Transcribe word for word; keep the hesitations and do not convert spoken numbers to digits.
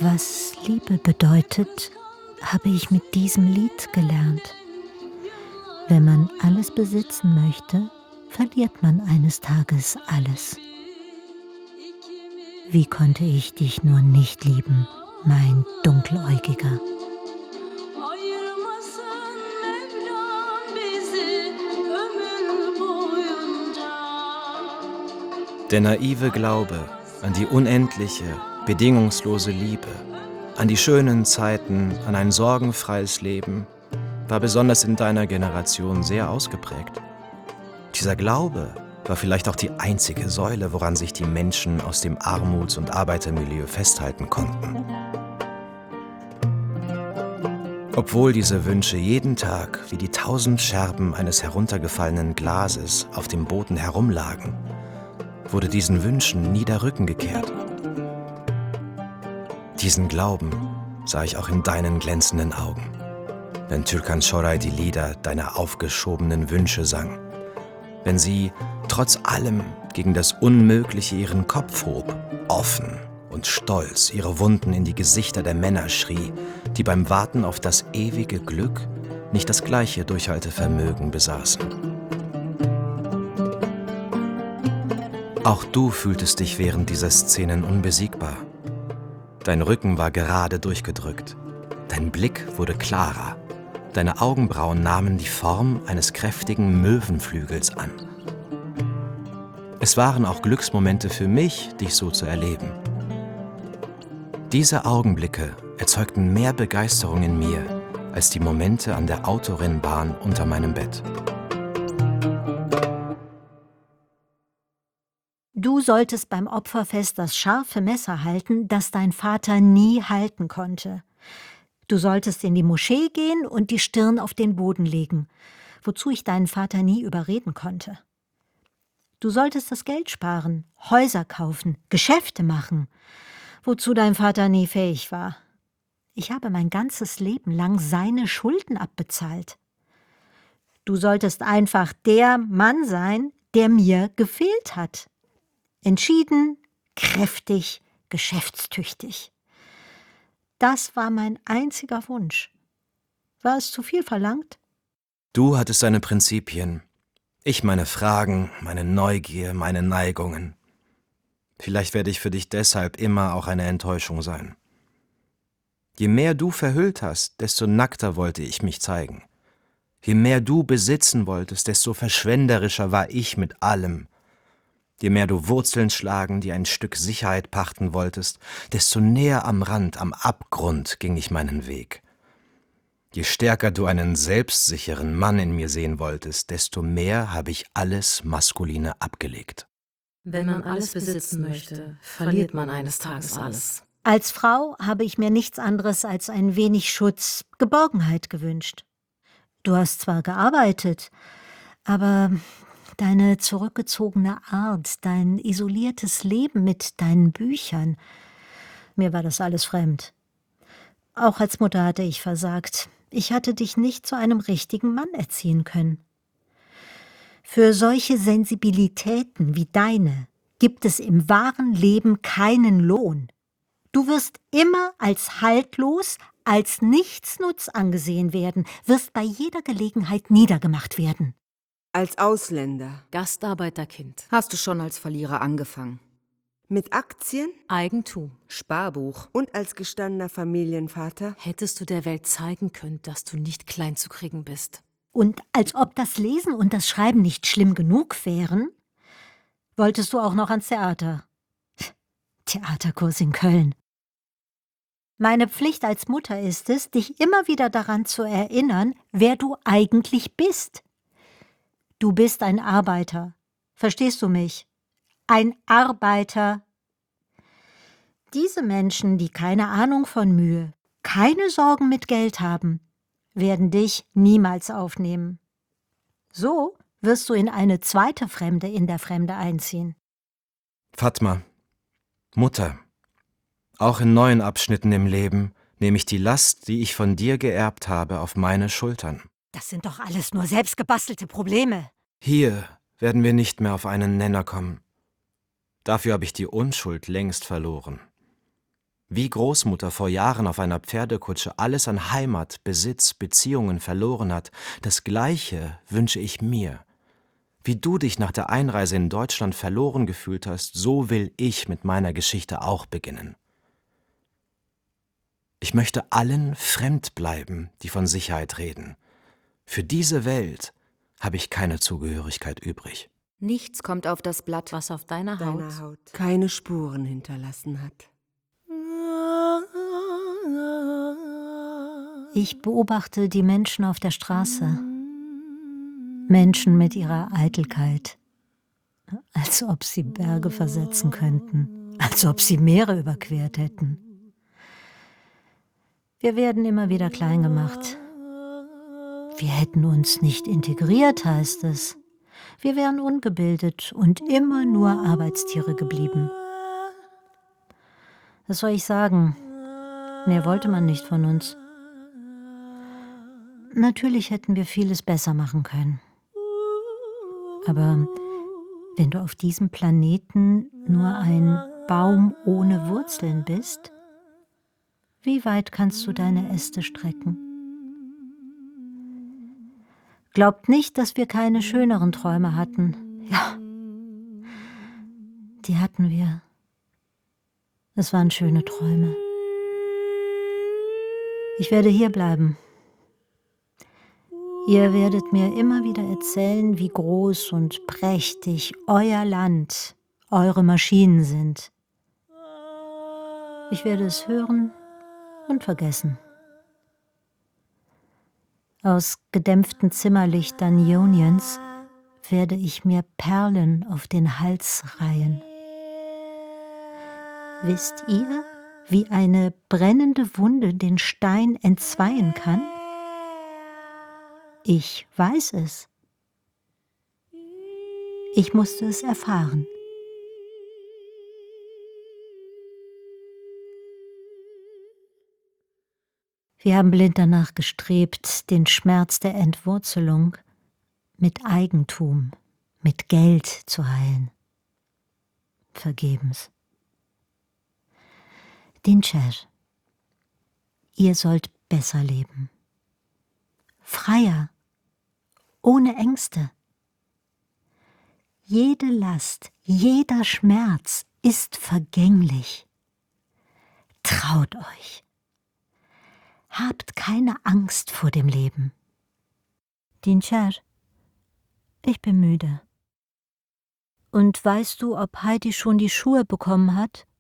Was Liebe bedeutet, habe ich mit diesem Lied gelernt. Wenn man alles besitzen möchte, verliert man eines Tages alles. Wie konnte ich dich nur nicht lieben, mein Dunkeläugiger? Der naive Glaube an die unendliche, bedingungslose Liebe, an die schönen Zeiten, an ein sorgenfreies Leben, war besonders in deiner Generation sehr ausgeprägt. Dieser Glaube war vielleicht auch die einzige Säule, woran sich die Menschen aus dem Armuts- und Arbeitermilieu festhalten konnten. Obwohl diese Wünsche jeden Tag wie die tausend Scherben eines heruntergefallenen Glases auf dem Boden herumlagen, wurde diesen Wünschen nie der Rücken gekehrt. Diesen Glauben sah ich auch in deinen glänzenden Augen, wenn Türkan Şoray die Lieder deiner aufgeschobenen Wünsche sang, wenn sie trotz allem gegen das Unmögliche ihren Kopf hob, offen und stolz ihre Wunden in die Gesichter der Männer schrie, die beim Warten auf das ewige Glück nicht das gleiche Durchhaltevermögen besaßen. Auch du fühltest dich während dieser Szenen unbesiegbar. Dein Rücken war gerade durchgedrückt, dein Blick wurde klarer, deine Augenbrauen nahmen die Form eines kräftigen Möwenflügels an. Es waren auch Glücksmomente für mich, dich so zu erleben. Diese Augenblicke erzeugten mehr Begeisterung in mir als die Momente an der Autorennbahn unter meinem Bett. Du solltest beim Opferfest das scharfe Messer halten, das dein Vater nie halten konnte. Du solltest in die Moschee gehen und die Stirn auf den Boden legen, wozu ich deinen Vater nie überreden konnte. Du solltest das Geld sparen, Häuser kaufen, Geschäfte machen, wozu dein Vater nie fähig war. Ich habe mein ganzes Leben lang seine Schulden abbezahlt. Du solltest einfach der Mann sein, der mir gefehlt hat. Entschieden, kräftig, geschäftstüchtig. Das war mein einziger Wunsch. War es zu viel verlangt? Du hattest deine Prinzipien, ich meine Fragen, meine Neugier, meine Neigungen. Vielleicht werde ich für dich deshalb immer auch eine Enttäuschung sein. Je mehr du verhüllt hast, desto nackter wollte ich mich zeigen. Je mehr du besitzen wolltest, desto verschwenderischer war ich mit allem. Je mehr du Wurzeln schlagen, die ein Stück Sicherheit pachten wolltest, desto näher am Rand, am Abgrund ging ich meinen Weg. Je stärker du einen selbstsicheren Mann in mir sehen wolltest, desto mehr habe ich alles Maskuline abgelegt. Wenn man alles besitzen möchte, verliert man eines Tages alles. Als Frau habe ich mir nichts anderes als ein wenig Schutz, Geborgenheit gewünscht. Du hast zwar gearbeitet, aber deine zurückgezogene Art, dein isoliertes Leben mit deinen Büchern, mir war das alles fremd. Auch als Mutter hatte ich versagt. Ich hatte dich nicht zu einem richtigen Mann erziehen können. Für solche Sensibilitäten wie deine gibt es im wahren Leben keinen Lohn. Du wirst immer als haltlos, als nichtsnutz angesehen werden, wirst bei jeder Gelegenheit niedergemacht werden. Als Ausländer. Gastarbeiterkind. Hast du schon als Verlierer angefangen? Mit Aktien? Eigentum. Sparbuch. Und als gestandener Familienvater? Hättest du der Welt zeigen können, dass du nicht klein zu kriegen bist. Und als ob das Lesen und das Schreiben nicht schlimm genug wären, wolltest du auch noch ans Theater. Theaterkurs in Köln. Meine Pflicht als Mutter ist es, dich immer wieder daran zu erinnern, wer du eigentlich bist. Du bist ein Arbeiter. Verstehst du mich? Ein Arbeiter. Diese Menschen, die keine Ahnung von Mühe, keine Sorgen mit Geld haben, werden dich niemals aufnehmen. So wirst du in eine zweite Fremde in der Fremde einziehen. Fatma, Mutter, auch in neuen Abschnitten im Leben nehme ich die Last, die ich von dir geerbt habe, auf meine Schultern. Das sind doch alles nur selbstgebastelte Probleme. Hier werden wir nicht mehr auf einen Nenner kommen. Dafür habe ich die Unschuld längst verloren. Wie Großmutter vor Jahren auf einer Pferdekutsche alles an Heimat, Besitz, Beziehungen verloren hat, das Gleiche wünsche ich mir. Wie du dich nach der Einreise in Deutschland verloren gefühlt hast, so will ich mit meiner Geschichte auch beginnen. Ich möchte allen fremd bleiben, die von Sicherheit reden. Für diese Welt habe ich keine Zugehörigkeit übrig. Nichts kommt auf das Blatt. Was auf deiner Haut, Deiner Haut keine Spuren hinterlassen hat. Ich beobachte die Menschen auf der Straße. Menschen mit ihrer Eitelkeit. Als ob sie Berge versetzen könnten. Als ob sie Meere überquert hätten. Wir werden immer wieder klein gemacht. Wir hätten uns nicht integriert, heißt es. Wir wären ungebildet und immer nur Arbeitstiere geblieben. Was soll ich sagen? Mehr wollte man nicht von uns. Natürlich hätten wir vieles besser machen können. Aber wenn du auf diesem Planeten nur ein Baum ohne Wurzeln bist, wie weit kannst du deine Äste strecken? Glaubt nicht, dass wir keine schöneren Träume hatten. Ja, die hatten wir. Es waren schöne Träume. Ich werde hier bleiben. Ihr werdet mir immer wieder erzählen, wie groß und prächtig euer Land, eure Maschinen sind. Ich werde es hören und vergessen. Aus gedämpften Zimmerlichtern Ioniens werde ich mir Perlen auf den Hals reihen. Wisst ihr, wie eine brennende Wunde den Stein entzweien kann? Ich weiß es. Ich musste es erfahren. Wir haben blind danach gestrebt, den Schmerz der Entwurzelung mit Eigentum, mit Geld zu heilen. Vergebens. Dinçer, ihr sollt besser leben. Freier, ohne Ängste. Jede Last, jeder Schmerz ist vergänglich. Traut euch. Habt keine Angst vor dem Leben. Dinçer, ich bin müde. Und weißt du, ob Heidi schon die Schuhe bekommen hat?